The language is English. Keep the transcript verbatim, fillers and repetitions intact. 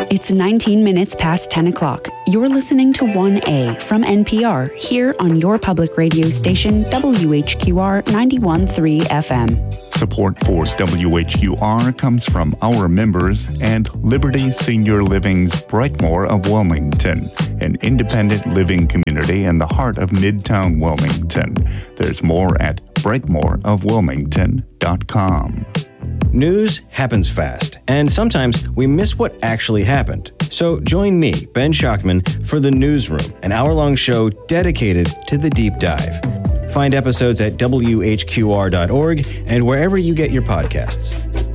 it's nineteen minutes past ten o'clock. You're listening to one A from N P R here on your public radio station, W H Q R ninety-one point three F M. Support for W H Q R comes from our members and Liberty Senior Living's Brightmoor of Wilmington, an independent living community in the heart of Midtown Wilmington. There's more at brightmoor of wilmington dot com. News happens fast, and sometimes we miss what actually happened. So join me, Ben Schachtman, for The Newsroom, an hour-long show dedicated to the deep dive. Find episodes at W H Q R dot org and wherever you get your podcasts.